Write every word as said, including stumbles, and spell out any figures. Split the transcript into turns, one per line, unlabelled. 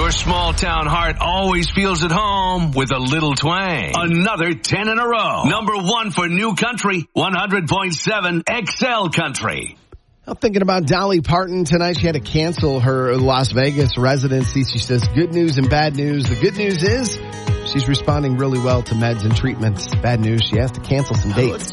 Your small town heart always feels at home with a little twang. Another ten in a row. Number one for new country, one hundred point seven X L Country.
I'm thinking about Dolly Parton tonight. She had to cancel her Las Vegas residency. She says good news and bad news. The good news is she's responding really well to meds and treatments. Bad news, she has to cancel some dates.